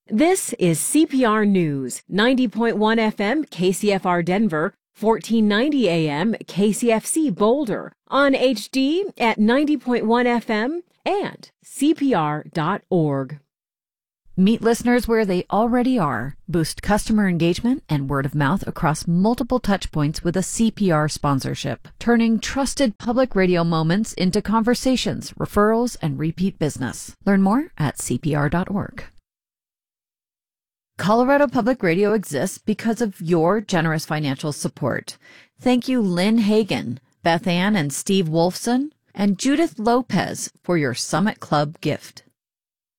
This is CPR News, 90.1 FM KCFR Denver, 1490 AM KCFC Boulder, on HD at 90.1 FM and CPR.org. Meet listeners where they already are. Boost customer engagement and word of mouth across multiple touchpoints with a CPR sponsorship, turning trusted public radio moments into conversations, referrals, and repeat business. Learn more at CPR.org. Colorado Public Radio exists because of your generous financial support. Thank you, Lynn Hagan, Beth Ann and Steve Wolfson, and Judith Lopez for your Summit Club gift.